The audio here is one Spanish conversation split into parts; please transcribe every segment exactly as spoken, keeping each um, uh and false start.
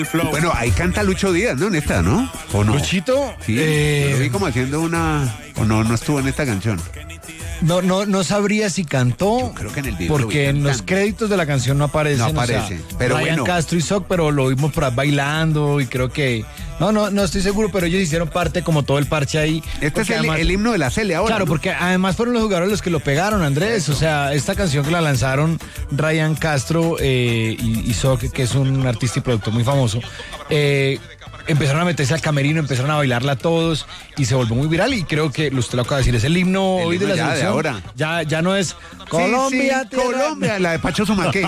Bueno, ahí canta Lucho Díaz, ¿no? En esta, ¿no? ¿O no? Luchito, Sí, eh, yo lo vi como haciendo una... O no, no estuvo en esta canción. no, no, no sabría si cantó. Yo creo que en el video lo vi porque en los cantando. créditos de la canción no aparecen. No o sea, aparece, pero Ryan bueno. Castro y Soc, pero lo vimos por ahí bailando y creo que... No, no, no estoy seguro, pero ellos hicieron parte como todo el parche ahí. Este es porque el, además- el himno de la Cele ahora, Claro, ¿no? porque además fueron los jugadores los que lo pegaron, Andrés. O sea, esta canción que la lanzaron Ryan Castro eh, y, y Soc, que es un artista y productor muy famoso, eh, empezaron a meterse al camerino, empezaron a bailarla todos y se volvió muy viral. Y creo que usted lo acaba de decir, es el himno El hoy de himno la ya de selección. ahora. Ya, ya no es Sí, Colombia, sí, tierra- Colombia, la de Pacho Sumaqué.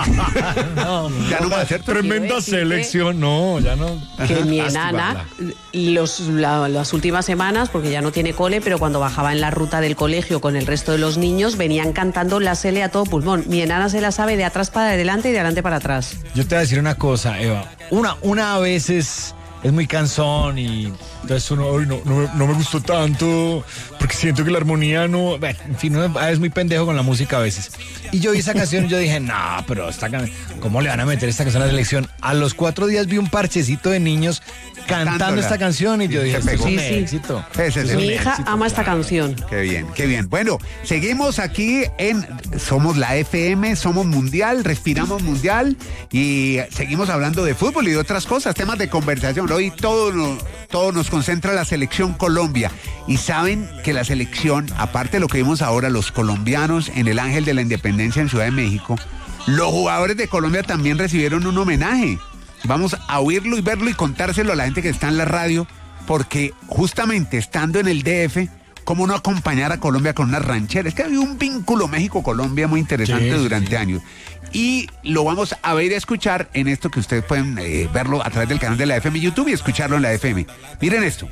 No, Ya no va a ser tremenda Quiero decirte selección, no, ya no. Que mi Lástima, enana, los, la- las últimas semanas, porque ya no tiene cole, pero cuando bajaba en la ruta del colegio con el resto de los niños, venían cantando la Sele a todo pulmón. Mi enana se la sabe de atrás para adelante y de adelante para atrás. Yo te voy a decir una cosa, Eva. Una, una a veces es muy cansón y entonces uno, "Ay, no, no, me- no me gustó tanto porque siento que la armonía no... Bueno, en fin, uno es muy pendejo con la música a veces. Y yo vi esa canción y yo dije, no, pero esta can- ¿cómo le van a meter esta canción a la selección? A los cuatro días vi un parchecito de niños cantando Cantándola. esta canción y yo Y dije, se esto es pegó. un Sí, sí. éxito. Ese es el Mi éxito, hija ama esta claro. canción. Qué bien, qué bien. Bueno, seguimos aquí en Somos la F M, somos mundial, respiramos mundial y seguimos hablando de fútbol y de otras cosas, temas de conversación. Hoy todo, no- todo nos concentra la selección Colombia. Y saben que la selección, aparte de lo que vimos ahora, los colombianos en el Ángel de la Independencia en Ciudad de México, los jugadores de Colombia también recibieron un homenaje. Vamos a oírlo y verlo y contárselo a la gente que está en la radio, porque justamente estando en el D F, ¿cómo no acompañar a Colombia con una ranchera? Es que había un vínculo México-Colombia muy interesante Sí, sí, durante sí. años. Y lo vamos a ver y a escuchar en esto que ustedes pueden eh, verlo a través del canal de la F M YouTube y escucharlo en la F M. Miren esto.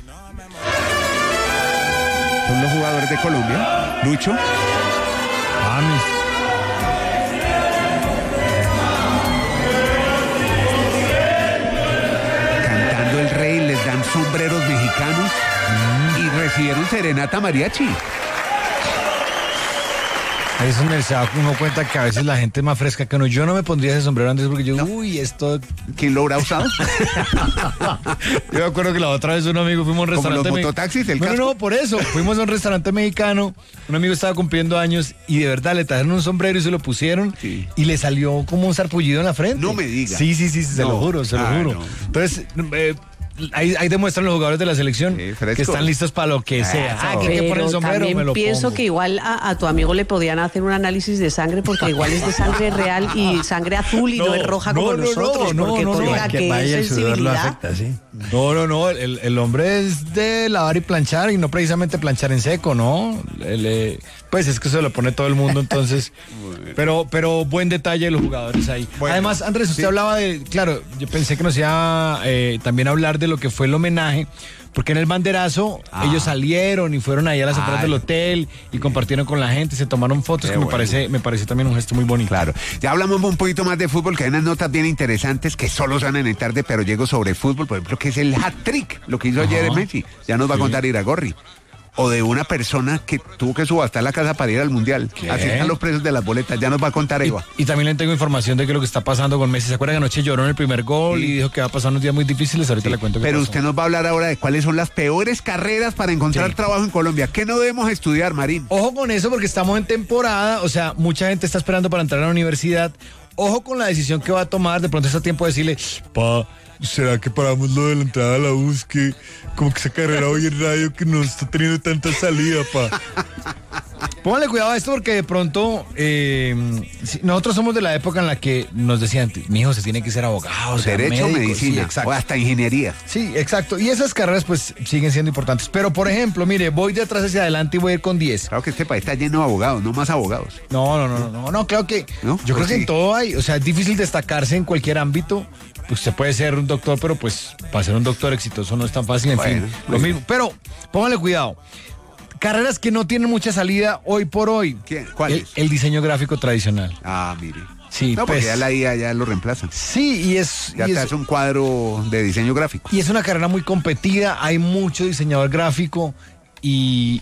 Son los jugadores de Colombia. Lucho. Ah, mis- Cantando El Rey, les dan sombreros mexicanos y recibieron serenata mariachi. Ahí es donde se da uno cuenta que a veces la gente es más fresca que uno. Yo no me pondría ese sombrero antes porque yo, uy, esto... ¿Quién lo habrá usado? Yo me acuerdo que la otra vez un amigo fuimos a un Como restaurante... los me- mototaxis, el No, no, casco. no, por eso. Fuimos a un restaurante mexicano, un amigo estaba cumpliendo años y de verdad le trajeron un sombrero y se lo pusieron Sí. y le salió como un sarpullido en la frente. No me diga. Sí, sí, sí, se No. lo juro, se lo Ah, juro. no. Entonces, eh, ahí, ahí demuestran los jugadores de la selección Sí, frescos. que están listos para lo que sea. Ah, que hay que poner Pero el sombrero, también me lo pienso pongo. que igual a, a tu amigo le podían hacer un análisis de sangre porque igual es de sangre real y sangre azul y no, No, es roja no, como no, nosotros. no, porque no, no, contra que que vaya es el sudor lo sensibilidad. afecta, sí. No, no, no, el, el hombre es de lavar y planchar y no precisamente planchar en seco, ¿no? El, eh, pues es que se lo pone todo el mundo, entonces. pero, pero buen detalle de los jugadores ahí. Bueno, Además, Andrés, usted sí. hablaba de, claro, yo pensé que nos iba eh, también a hablar de lo que fue el homenaje. Porque en el banderazo Ah. ellos salieron y fueron ahí a las afueras Ay. del hotel y compartieron con la gente, se tomaron fotos, Qué que me bueno. parece, me parece también un gesto muy bonito. Claro. Ya hablamos un poquito más de fútbol, que hay unas notas bien interesantes que solo salen en el tarde, pero llego sobre fútbol, por ejemplo, que es el hat-trick, lo que hizo ayer Ajá. Messi. Ya nos va a Sí. contar Iragorri. O de una persona que tuvo que subastar la casa para ir al Mundial. ¿Qué? Así están los precios de las boletas, ya nos va a contar Y, Eva. y también le tengo información de que lo que está pasando con Messi. ¿Se acuerdan que anoche lloró en el primer gol Sí. y dijo que va a pasar unos días muy difíciles? Ahorita le cuento qué Pero pasó. usted nos va a hablar ahora de cuáles son las peores carreras para encontrar Sí. trabajo en Colombia. ¿Qué no debemos estudiar, Marín? Ojo con eso porque estamos en temporada, o sea, mucha gente está esperando para entrar a la universidad. Ojo con la decisión que va a tomar, de pronto está a tiempo de decirle, pa, ¿será que paramos lo de la entrada a la U S? Que como que esa carrera hoy en radio que no está teniendo tanta salida, pa. Póngale cuidado a esto porque de pronto eh, si- nosotros somos de la época en la que nos decían, mi hijo se tiene que ser abogado, sea Derecho, médico". medicina, Sí, exacto. o hasta ingeniería. Sí, exacto. Y esas carreras pues siguen siendo importantes. Pero por ejemplo, mire, voy de atrás hacia adelante y voy a ir con diez. Claro que este país está lleno de abogados, no más abogados. No, no, no, no, no, no, claro que ¿No? yo creo Pues que sí. en todo hay, o sea, es difícil destacarse en cualquier ámbito. Pues usted puede ser un doctor, pero pues para ser un doctor exitoso no es tan fácil, en Bueno, fin, muy lo bien. mismo. Pero póngale cuidado. Carreras que no tienen mucha salida hoy por hoy. ¿Quién? ¿Cuáles? El, el diseño gráfico tradicional. Ah, mire. Sí, No, porque pues, ya la I A ya lo reemplaza. sí, y es, Ya y te es- hace un cuadro de diseño gráfico. y es una carrera muy competida, hay mucho diseñador gráfico y,